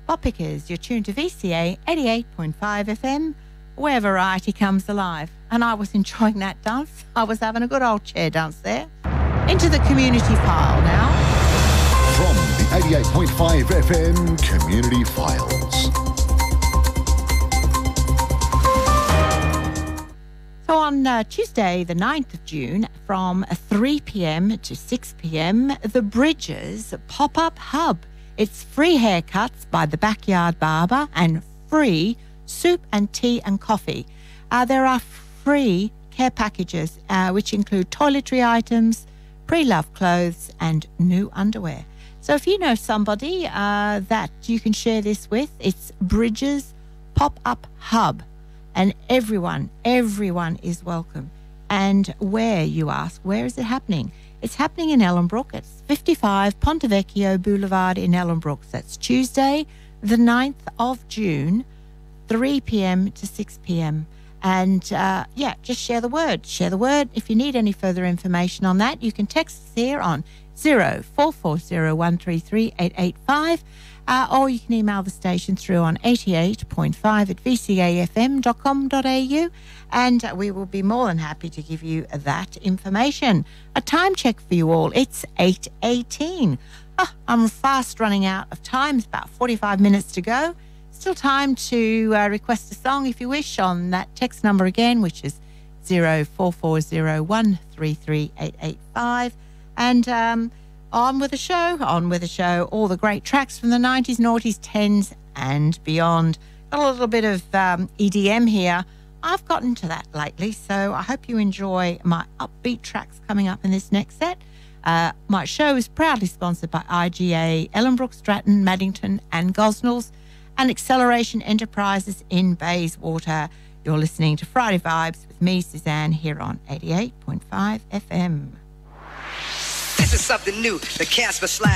Bob Pickers, you're tuned to VCA 88.5 FM, where variety comes alive. And I was enjoying that dance. I was having a good old chair dance there. Into the community file now. From the 88.5 FM Community Files. So on Tuesday, the 9th of June, from 3 p.m. to 6 p.m, the Bridges Pop-Up Hub. It's free haircuts by the Backyard Barber and free soup and tea and coffee. There are free care packages, which include toiletry items, pre-loved clothes and new underwear. So if you know somebody that you can share this with, it's Bridges Pop-Up Hub. And everyone is welcome. And where, you ask, where is it happening? It's happening in Ellenbrook. It's 55 Ponte Vecchio Boulevard in Ellenbrook. That's Tuesday, the 9th of June, 3 p.m. to 6 p.m. And, just share the word. Share the word. If you need any further information on that, you can text us here on 0440133885. Or you can email the station through on 88.5 at vcafm.com.au, and we will be more than happy to give you that information. A time check for you all. It's 8:18. I'm fast running out of time. It's about 45 minutes to go. Still time to request a song if you wish on that text number again, which is 0440133885. And on with the show, all the great tracks from the 90s, noughties, 10s and beyond. Got a little bit of EDM here. I've gotten to that lately, so I hope you enjoy my upbeat tracks coming up in this next set. My show is proudly sponsored by IGA, Ellenbrook, Stratton, Maddington and Gosnells, and Acceleration Enterprises in Bayswater. You're listening to Friday Vibes with me, Suzanne, here on 88.5 FM. This is something new, the Casper slide.